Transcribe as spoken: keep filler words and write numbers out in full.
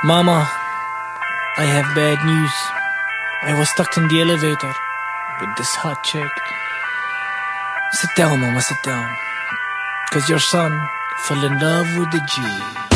Mama, I have bad news. I was stuck in the elevator with this hot chick. Sit down, Mama, sit down. Cause your son fell in love with the G.